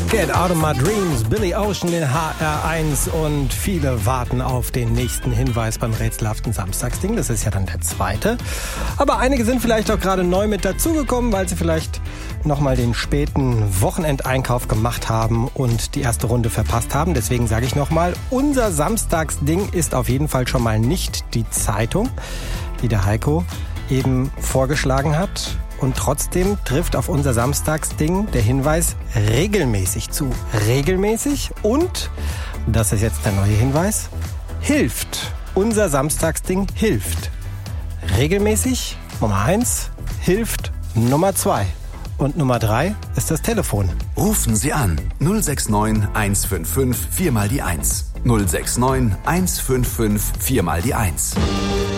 Get Out of My Dreams, Billy Ocean in HR1 und viele warten auf den nächsten Hinweis beim rätselhaften Samstagsding. Das ist ja dann der zweite. Aber einige sind vielleicht auch gerade neu mit dazugekommen, weil sie vielleicht nochmal den späten Wochenendeinkauf gemacht haben und die erste Runde verpasst haben. Deswegen sage ich nochmal, unser Samstagsding ist auf jeden Fall schon mal nicht die Zeitung, die der Heiko eben vorgeschlagen hat. Und trotzdem trifft auf unser Samstagsding der Hinweis regelmäßig zu. Regelmäßig und, das ist jetzt der neue Hinweis, hilft. Unser Samstagsding hilft. Regelmäßig, Nummer 1, hilft Nummer 2. Und Nummer 3 ist das Telefon. Rufen Sie an 069 155 4 mal die 1. 069 155 4 mal die 1.